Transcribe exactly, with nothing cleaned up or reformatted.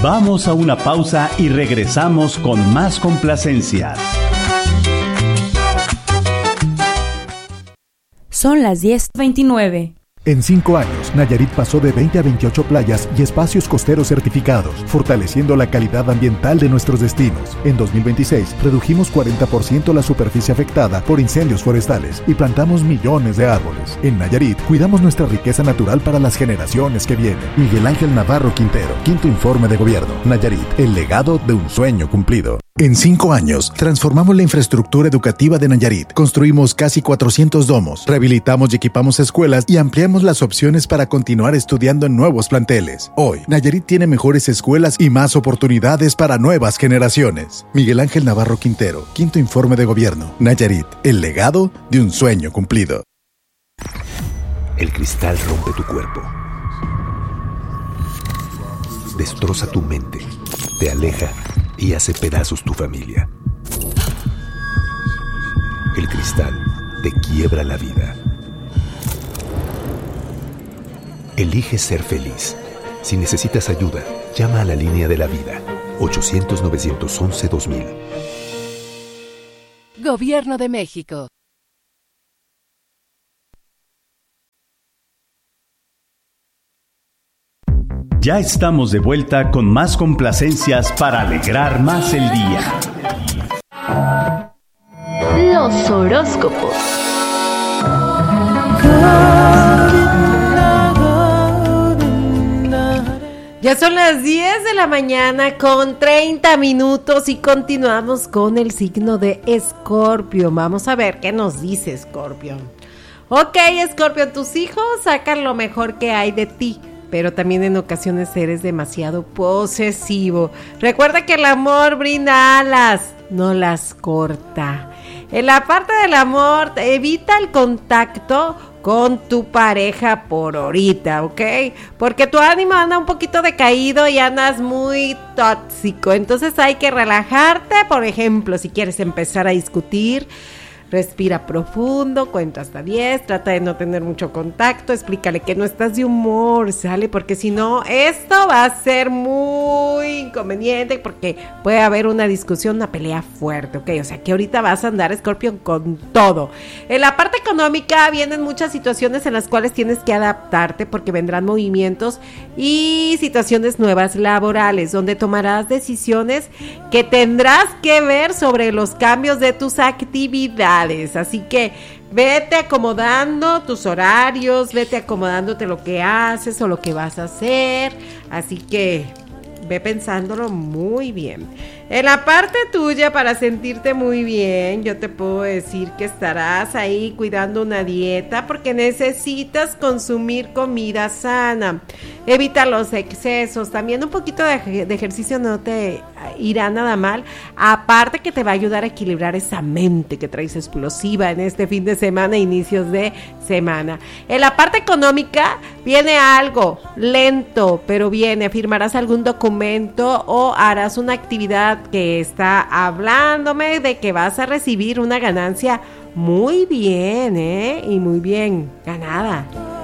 Vamos a una pausa y regresamos con más complacencias. Son las diez veintinueve. En cinco años, Nayarit pasó de veinte a veintiocho playas y espacios costeros certificados, fortaleciendo la calidad ambiental de nuestros destinos. En dos mil veintiséis, redujimos cuarenta por ciento la superficie afectada por incendios forestales y plantamos millones de árboles. En Nayarit, cuidamos nuestra riqueza natural para las generaciones que vienen. Miguel Ángel Navarro Quintero, quinto informe de gobierno. Nayarit, el legado de un sueño cumplido. En cinco años, transformamos la infraestructura educativa de Nayarit. Construimos casi cuatrocientos domos, rehabilitamos y equipamos escuelas y ampliamos las opciones para continuar estudiando en nuevos planteles. Hoy, Nayarit tiene mejores escuelas y más oportunidades para nuevas generaciones. Miguel Ángel Navarro Quintero, quinto informe de gobierno. Nayarit, el legado de un sueño cumplido. El cristal rompe tu cuerpo, destroza tu mente, te aleja y hace pedazos tu familia. El cristal te quiebra la vida. Elige ser feliz. Si necesitas ayuda, llama a la línea de la vida. ochocientos, novecientos once, dos mil. Gobierno de México. Ya estamos de vuelta con más complacencias para alegrar más el día. Los horóscopos. Ya son las diez de la mañana con treinta minutos y continuamos con el signo de Escorpio. Vamos a ver qué nos dice Escorpio. Ok, Escorpio, tus hijos sacan lo mejor que hay de ti, pero también en ocasiones eres demasiado posesivo. Recuerda que el amor brinda alas, no las corta. En la parte del amor, evita el contacto con tu pareja por ahorita, ¿ok? Porque tu ánimo anda un poquito decaído y andas muy tóxico. Entonces hay que relajarte. Por ejemplo, si quieres empezar a discutir, respira profundo, cuenta hasta diez, trata de no tener mucho contacto, explícale que no estás de humor, ¿sale? Porque si no, esto va a ser muy inconveniente porque puede haber una discusión, una pelea fuerte, ¿ok? O sea que ahorita vas a andar, Escorpio, con todo. En la parte económica vienen muchas situaciones en las cuales tienes que adaptarte porque vendrán movimientos y situaciones nuevas laborales donde tomarás decisiones que tendrás que ver sobre los cambios de tus actividades. Así que vete acomodando tus horarios, vete acomodándote lo que haces o lo que vas a hacer. Así que ve pensándolo muy bien. En la parte tuya, para sentirte muy bien, yo te puedo decir que estarás ahí cuidando una dieta porque necesitas consumir comida sana. Evita los excesos. También un poquito de, de ejercicio no te irá nada mal. Aparte que te va a ayudar a equilibrar esa mente que traes explosiva en este fin de semana, inicios de semana. En la parte económica viene algo lento, pero viene. Firmarás algún documento o harás una actividad que está hablándome de que vas a recibir una ganancia muy bien, ¿eh? Y muy bien ganada.